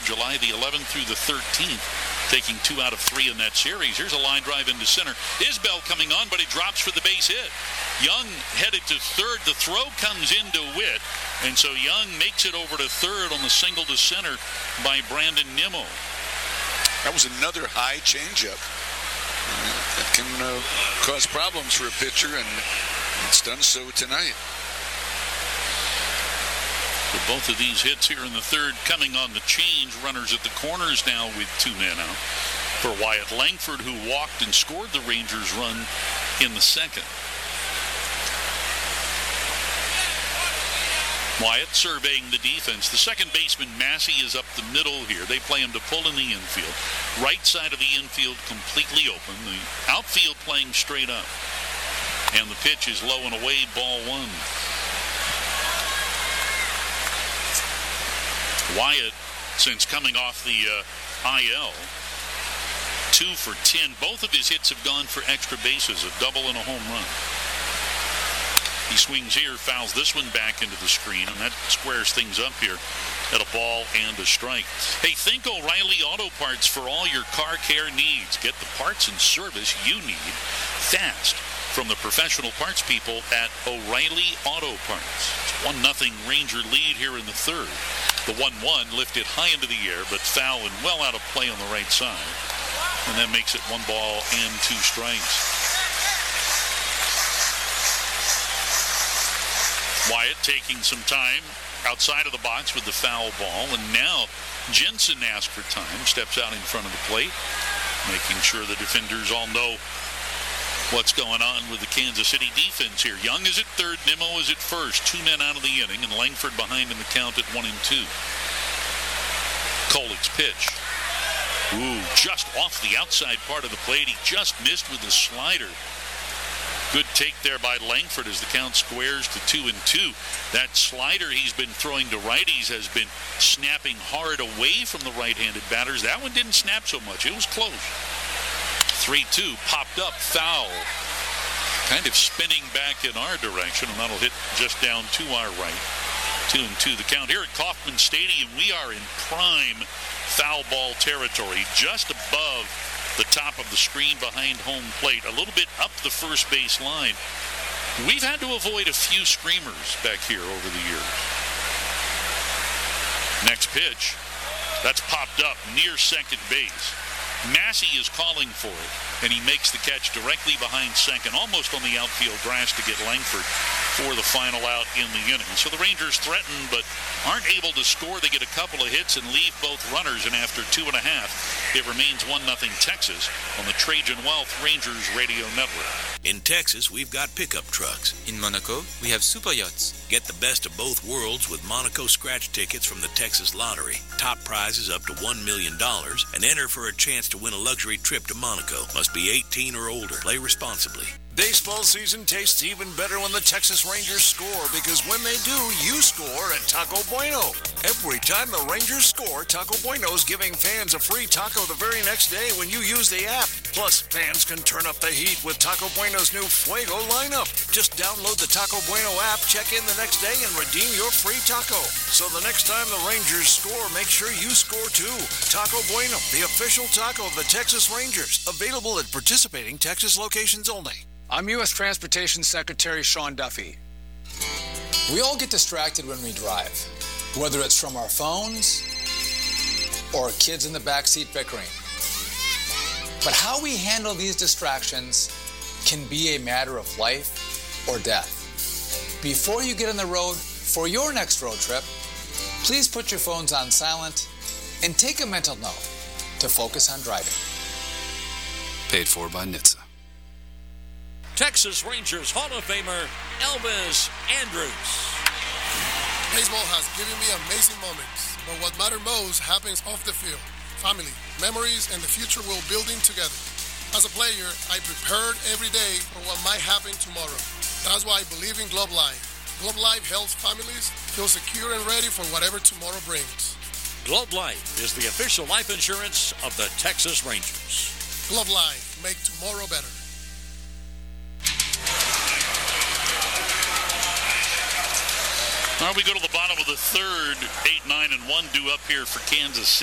July the 11th through the 13th, taking 2 out of 3 in that series. Here's a line drive into center. Isbell coming on, but he drops for the base hit. Young headed to third. The throw comes into Witt, and so Young makes it over to third on the single to center by Brandon Nimmo. That was another high changeup. That can cause problems for a pitcher, and it's done so tonight. So both of these hits here in the third coming on the change. Runners at the corners now with 2 men out for Wyatt Langford, who walked and scored the Rangers' run in the second. Wyatt surveying the defense. The second baseman, Massey, is up the middle here. They play him to pull in the infield. Right side of the infield completely open. The outfield playing straight up. And the pitch is low and away, ball 1. Wyatt, since coming off the IL, 2 for 10. Both of his hits have gone for extra bases, a double and a home run. He swings here, fouls this one back into the screen, and that squares things up here at a ball and a strike. Hey, think O'Reilly Auto Parts for all your car care needs. Get the parts and service you need fast from the professional parts people at O'Reilly Auto Parts. It's 1-0 Ranger lead here in the third. The 1-1 lifted high into the air, but foul and well out of play on the right side. And that makes it 1 ball and 2 strikes. Wyatt taking some time outside of the box with the foul ball, and now Jensen asked for time, steps out in front of the plate, making sure the defenders all know what's going on with the Kansas City defense here. Young is at third, Nimmo is at first, 2 men out of the inning, and Langford behind in the count at 1-2. Kolic's pitch. Ooh, just off the outside part of the plate. He just missed with the slider. Good take there by Langford as the count squares to 2-2. That slider he's been throwing to righties has been snapping hard away from the right-handed batters. That one didn't snap so much. It was close. 3-2, popped up, foul. Kind of spinning back in our direction, and that'll hit just down to our right. 2-2 the count. Here at Kauffman Stadium, we are in prime foul ball territory, just above the top of the screen behind home plate, a little bit up the first base line. We've had to avoid a few screamers back here over the years. Next pitch, that's popped up near second base. Massey is calling for it, and he makes the catch directly behind second, almost on the outfield grass to get Langford for the final out in the inning. So the Rangers threaten, but aren't able to score. They get a couple of hits and leave both runners, and after 2.5, it remains 1-0 Texas on the Trajan Wealth Rangers Radio Network. In Texas, we've got pickup trucks. In Monaco, we have super yachts. Get the best of both worlds with Monaco scratch tickets from the Texas Lottery. Top prizes up to $1 million, and enter for a chance to win a luxury trip to Monaco. Must be 18 or older. Play responsibly. Baseball season tastes even better when the Texas Rangers score, because when they do, you score at Taco Bueno. Every time the Rangers score, Taco Bueno is giving fans a free taco the very next day when you use the app. Plus, fans can turn up the heat with Taco Bueno's new Fuego lineup. Just download the Taco Bueno app, check in the next day, and redeem your free taco. So the next time the Rangers score, make sure you score too. Taco Bueno, the official taco of the Texas Rangers. Available at participating Texas locations only. I'm U.S. Transportation Secretary Sean Duffy. We all get distracted when we drive, whether it's from our phones or kids in the backseat bickering. But how we handle these distractions can be a matter of life or death. Before you get on the road for your next road trip, please put your phones on silent and take a mental note to focus on driving. Paid for by NHTSA. Texas Rangers Hall of Famer Elvis Andrus. Baseball has given me amazing moments, but what matters most happens off the field. Family, memories, and the future we're building together. As a player, I prepared every day for what might happen tomorrow. That's why I believe in Globe Life. Globe Life helps families feel secure and ready for whatever tomorrow brings. Globe Life is the official life insurance of the Texas Rangers. Globe Life, make tomorrow better. All right, we go to the bottom of the third. 8, 9, and 1 due up here for Kansas City.